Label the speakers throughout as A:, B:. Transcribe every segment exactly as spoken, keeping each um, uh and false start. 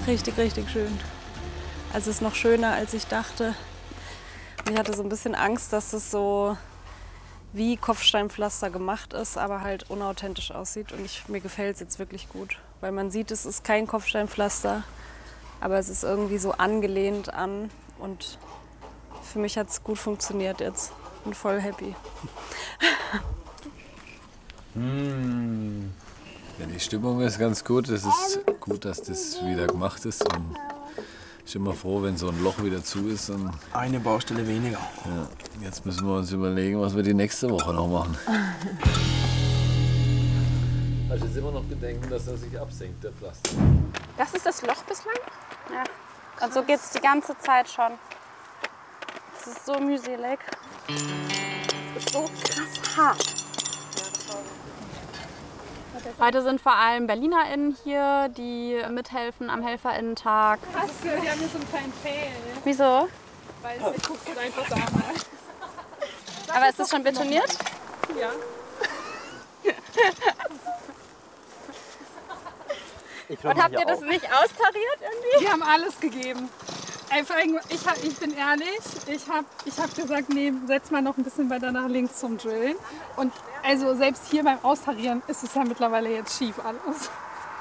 A: richtig, richtig schön. Also es ist noch schöner, als ich dachte. Und ich hatte so ein bisschen Angst, dass es so wie Kopfsteinpflaster gemacht ist, aber halt unauthentisch aussieht. Und ich, mir gefällt es jetzt wirklich gut, weil man sieht, es ist kein Kopfsteinpflaster, aber es ist irgendwie so angelehnt an. Und für mich hat es gut funktioniert jetzt. Bin voll happy.
B: Mm. Ja, die Stimmung ist ganz gut. Es ist gut, dass das wieder gemacht ist. Und ich bin immer froh, wenn so ein Loch wieder zu ist. Und
C: eine Baustelle weniger.
B: Ja, jetzt müssen wir uns überlegen, was wir die nächste Woche noch machen. Hast du jetzt immer noch Bedenken, dass er sich absenkt, der Pflaster?
D: Das ist das Loch bislang? Ja. Und so geht es die ganze Zeit schon. Das ist so mühselig. Das ist so krass hart. Heute sind vor allem BerlinerInnen hier, die mithelfen am HelferInnen-Tag.
E: Krass, wir haben hier so einen kleinen Fail.
D: Wieso?
E: Weil es guckt uns einfach da mal.
D: Aber ist das schon betoniert?
E: Ja.
D: Und habt ihr das nicht austariert irgendwie?
E: Wir haben alles gegeben. Einfach, ich, hab, ich bin ehrlich, ich habe ich hab gesagt, nee, setz mal noch ein bisschen weiter nach links zum Drillen. Und also selbst hier beim Austarieren ist es ja mittlerweile jetzt schief alles.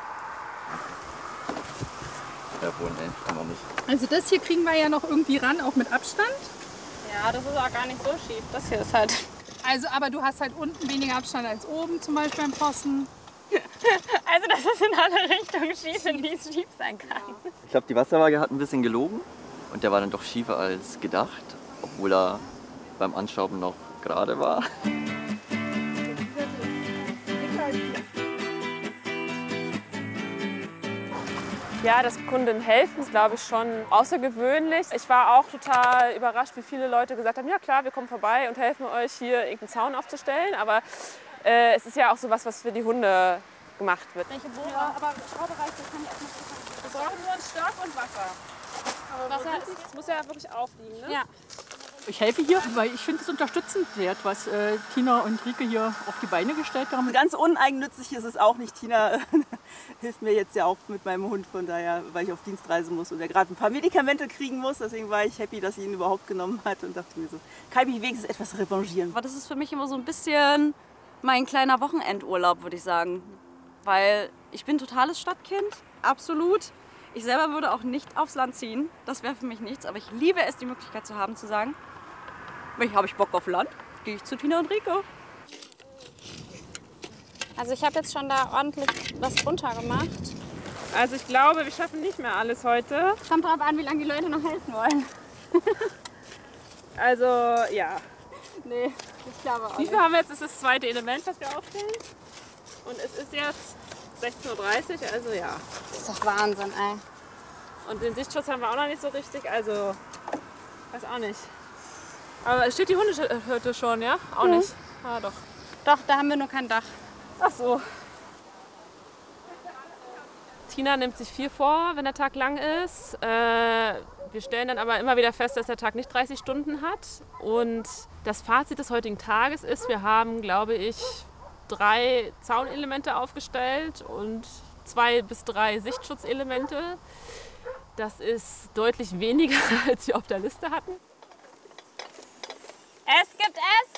C: Ja, wohl, nee, kann man nicht.
E: Also das hier kriegen wir ja noch irgendwie ran, auch mit Abstand.
D: Ja, das ist auch gar nicht so schief. Das hier ist halt...
E: Also, aber du hast halt unten weniger Abstand als oben, zum Beispiel beim Pfosten.
D: Also das ist in alle Richtungen schief, in die es schief sein kann.
C: Ich glaube, die Wasserwaage hat ein bisschen gelogen und der war dann doch schiefer als gedacht, obwohl er beim Anschrauben noch gerade war.
F: Ja, dass Kunden helfen, ist, glaube ich, schon außergewöhnlich. Ich war auch total überrascht, wie viele Leute gesagt haben, ja klar, wir kommen vorbei und helfen euch, hier irgendeinen Zaun aufzustellen. Aber äh, es ist ja auch so was, was für die Hunde gemacht wird.
D: Welche Bohrer? Ja, aber Schraube reicht, das kann ich erstmal.
F: Wir brauchen nur einen Stock und Wasser. Aber Wasser ist, es muss ja wirklich aufliegen, ne?
D: Ja.
G: Ich helfe hier, weil ich finde es unterstützenswert, was äh, Tina und Rike hier auf die Beine gestellt haben.
H: Ganz uneigennützig ist es auch nicht. Tina hilft mir jetzt ja auch mit meinem Hund, von daher, weil ich auf Dienstreise muss und er gerade ein paar Medikamente kriegen muss. Deswegen war ich happy, dass sie ihn überhaupt genommen hat und dachte mir so, kann ich mich wenigstens etwas revanchieren.
A: Aber das ist für mich immer so ein bisschen mein kleiner Wochenendurlaub, würde ich sagen. Weil ich bin totales Stadtkind, absolut. Ich selber würde auch nicht aufs Land ziehen, das wäre für mich nichts. Aber ich liebe es, die Möglichkeit zu haben, zu sagen, wenn ich habe ich Bock auf Land, gehe ich zu Tina und Rike.
D: Also ich habe jetzt schon da ordentlich was drunter gemacht.
F: Also ich glaube, wir schaffen nicht mehr alles heute.
D: Kommt drauf an, wie lange die Leute noch helfen wollen.
F: Also ja.
D: Nee, ich glaube auch
F: Wie
D: nicht.
F: viel haben wir jetzt? Das ist das zweite Element, das wir aufstellen. Und es ist jetzt sechzehn Uhr dreißig, also ja.
D: Das ist doch Wahnsinn, ey.
F: Und den Sichtschutz haben wir auch noch nicht so richtig, also weiß auch nicht. Aber steht die Hundehütte schon, ja? Auch
D: Mhm.
F: nicht? Ah, doch.
D: Doch, da haben wir nur kein Dach.
F: Ach so. Tina nimmt sich viel vor, wenn der Tag lang ist. Äh, wir stellen dann aber immer wieder fest, dass der Tag nicht dreißig Stunden hat. Und das Fazit des heutigen Tages ist, wir haben, glaube ich, drei Zaunelemente aufgestellt und zwei bis drei Sichtschutzelemente. Das ist deutlich weniger, als wir auf der Liste hatten.
D: Es gibt Essen!